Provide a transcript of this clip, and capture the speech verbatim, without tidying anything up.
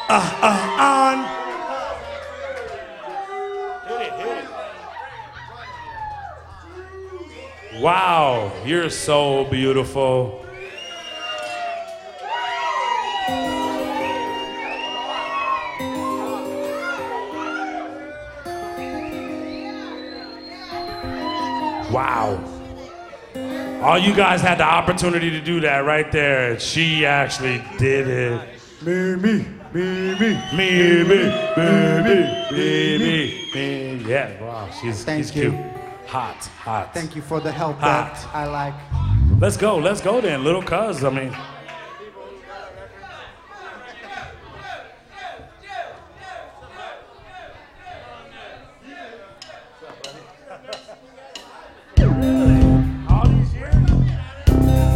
Uh, uh, on. Hit it, hit it. Wow, you're so beautiful. Wow. All you guys had the opportunity to do that right there. She actually did it. Me, me, me, me, Me, me, me, me, me, me, me. Yeah, wow, she's, Thank she's you. cute. Hot, hot. Thank you for the help Hot. that I like. Let's go, let's go then, little cuz. I mean,